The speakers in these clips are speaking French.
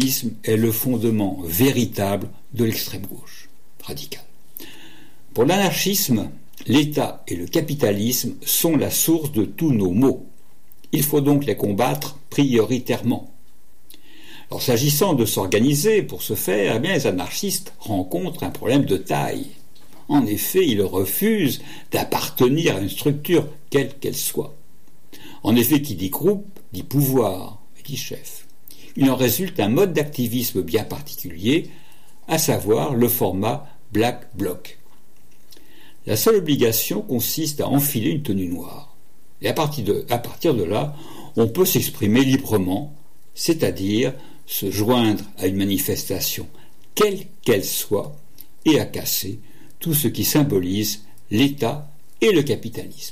l'anarchisme est le fondement véritable de l'extrême gauche radicale. Pour l'anarchisme, l'État et le capitalisme sont la source de tous nos maux. Il faut donc les combattre prioritairement. Alors, s'agissant de s'organiser pour ce faire, les anarchistes rencontrent un problème de taille. En effet, ils refusent d'appartenir à une structure quelle qu'elle soit. En effet, qui dit groupe, dit pouvoir et dit chef. Il en résulte un mode d'activisme bien particulier, à savoir le format Black Bloc. La seule obligation consiste à enfiler une tenue noire. Et à partir de là, on peut s'exprimer librement, c'est-à-dire se joindre à une manifestation, quelle qu'elle soit, et à casser tout ce qui symbolise l'État et le capitalisme.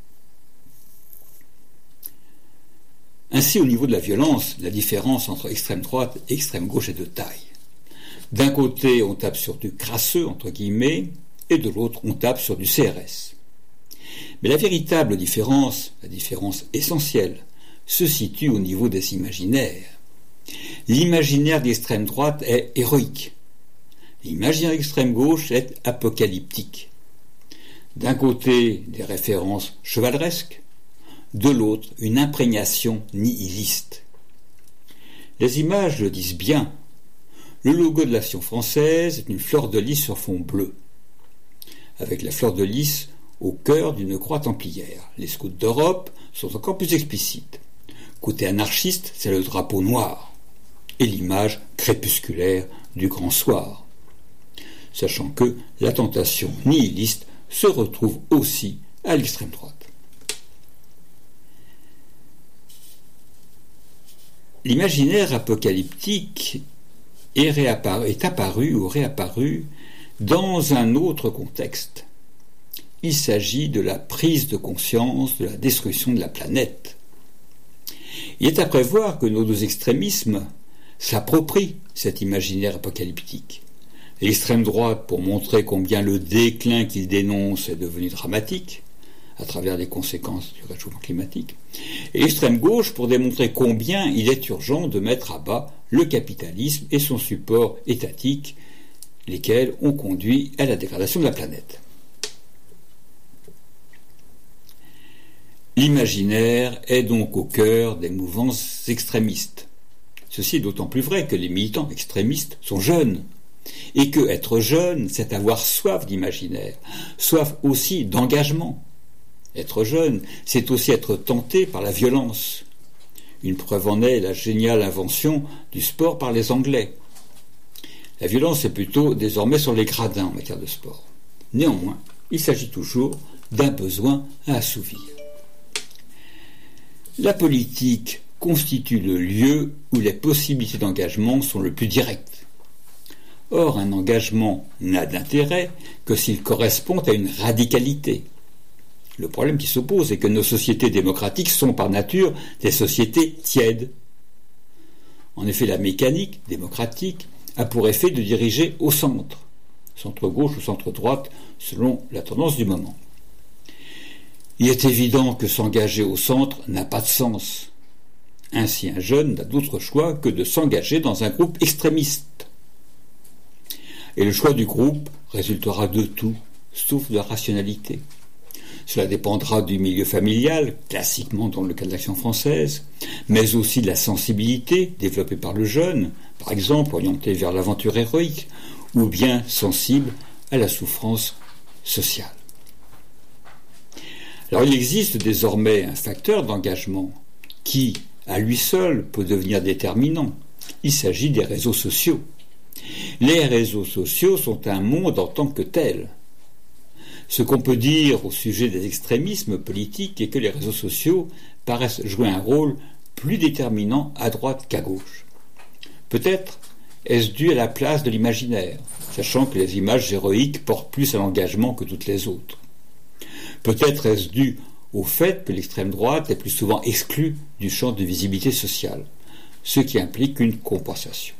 Ainsi, au niveau de la violence, la différence entre extrême droite et extrême gauche est de taille. D'un côté, on tape sur du crasseux, entre guillemets, et de l'autre, on tape sur du CRS. Mais la véritable différence, la différence essentielle, se situe au niveau des imaginaires. L'imaginaire d'extrême droite est héroïque. L'imaginaire d'extrême gauche est apocalyptique. D'un côté, des références chevaleresques, de l'autre, une imprégnation nihiliste. Les images le disent bien. Le logo de l'Action française est une fleur de lys sur fond bleu, avec la fleur de lys au cœur d'une croix templière. Les scouts d'Europe sont encore plus explicites. Côté anarchiste, c'est le drapeau noir et l'image crépusculaire du grand soir. Sachant que la tentation nihiliste se retrouve aussi à l'extrême droite. L'imaginaire apocalyptique est apparu ou réapparu dans un autre contexte. Il s'agit de la prise de conscience de la destruction de la planète. Il est à prévoir que nos deux extrémismes s'approprient cet imaginaire apocalyptique. L'extrême droite pour montrer combien le déclin qu'il dénonce est devenu dramatique, à travers les conséquences du réchauffement climatique, et l'extrême gauche pour démontrer combien il est urgent de mettre à bas le capitalisme et son support étatique, lesquels ont conduit à la dégradation de la planète. L'imaginaire est donc au cœur des mouvances extrémistes. Ceci est d'autant plus vrai que les militants extrémistes sont jeunes, et que être jeune, c'est avoir soif d'imaginaire, soif aussi d'engagement. Être jeune, c'est aussi être tenté par la violence. Une preuve en est la géniale invention du sport par les Anglais. La violence est plutôt désormais sur les gradins en matière de sport. Néanmoins, il s'agit toujours d'un besoin à assouvir. La politique constitue le lieu où les possibilités d'engagement sont le plus directes. Or, un engagement n'a d'intérêt que s'il correspond à une radicalité. Le problème qui s'oppose est que nos sociétés démocratiques sont par nature des sociétés tièdes. En effet, la mécanique démocratique a pour effet de diriger au centre-gauche ou centre-droite, selon la tendance du moment. Il est évident que s'engager au centre n'a pas de sens. Ainsi, un jeune n'a d'autre choix que de s'engager dans un groupe extrémiste. Et le choix du groupe résultera de tout, sauf de la rationalité. Cela dépendra du milieu familial, classiquement dans le cas de l'Action française, mais aussi de la sensibilité développée par le jeune, par exemple orienté vers l'aventure héroïque, ou bien sensible à la souffrance sociale. Alors il existe désormais un facteur d'engagement qui, à lui seul, peut devenir déterminant. Il s'agit des réseaux sociaux. Les réseaux sociaux sont un monde en tant que tel. Ce qu'on peut dire au sujet des extrémismes politiques est que les réseaux sociaux paraissent jouer un rôle plus déterminant à droite qu'à gauche. Peut-être est-ce dû à la place de l'imaginaire, sachant que les images héroïques portent plus à l'engagement que toutes les autres. Peut-être est-ce dû au fait que l'extrême droite est plus souvent exclue du champ de visibilité sociale, ce qui implique une compensation.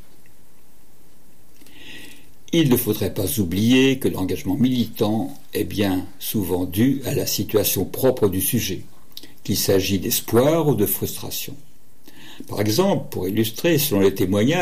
Il ne faudrait pas oublier que l'engagement militant est bien souvent dû à la situation propre du sujet, qu'il s'agit d'espoir ou de frustration. Par exemple, pour illustrer, selon les témoignages,